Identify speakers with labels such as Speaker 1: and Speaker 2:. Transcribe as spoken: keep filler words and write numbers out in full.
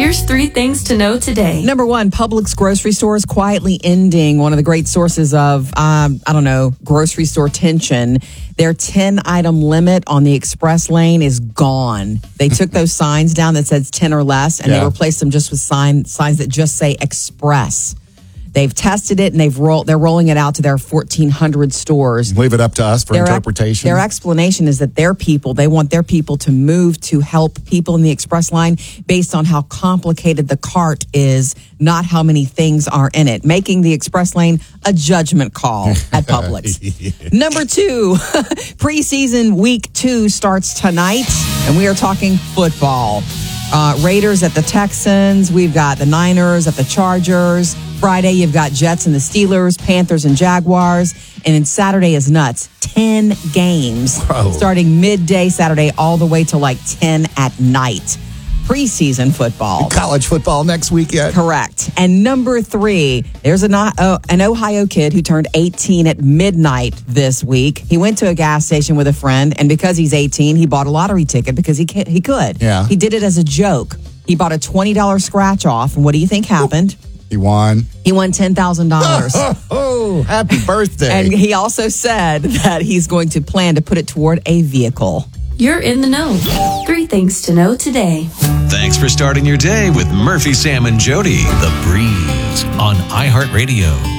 Speaker 1: Here's three things to know today.
Speaker 2: Number one, Publix grocery stores quietly ending one of the great sources of, um, I don't know, grocery store tension. Their ten-item limit on the express lane is gone. They took those signs down that says ten or less, and
Speaker 3: Yeah.
Speaker 2: they replaced them just with sign, signs that just say express. They've tested it, and they've rolled. They're rolling it out to their fourteen hundred stores.
Speaker 3: Leave it up to us for
Speaker 2: Their,
Speaker 3: interpretation.
Speaker 2: their explanation is that their people, they want their people to move to help people in the express line based on how complicated the cart is, not how many things are in it, making the express lane a judgment call at Publix. Yeah. Number two, preseason week two starts tonight, and we are talking football. Uh, Raiders at the Texans. We've got the Niners at the Chargers. Friday, you've got Jets and the Steelers, Panthers and Jaguars. And then Saturday is nuts. ten games
Speaker 3: Whoa.
Speaker 2: Starting midday Saturday all the way to like ten at night. Preseason football.
Speaker 3: College football next week yet?
Speaker 2: Correct. And number three, there's an, uh, an Ohio kid who turned eighteen at midnight this week. He went to a gas station with a friend, and because he's eighteen, he bought a lottery ticket because he can, he could.
Speaker 3: Yeah.
Speaker 2: He did it as a joke. He bought a twenty dollars scratch off, and what do you think happened?
Speaker 3: He won.
Speaker 2: He won ten thousand dollars.
Speaker 3: Oh, happy birthday.
Speaker 2: And he also said that he's going to plan to put it toward a vehicle.
Speaker 1: You're in the know. Three things to know today.
Speaker 4: Thanks for starting your day with Murphy, Sam, and Jody. The Breeze on iHeartRadio.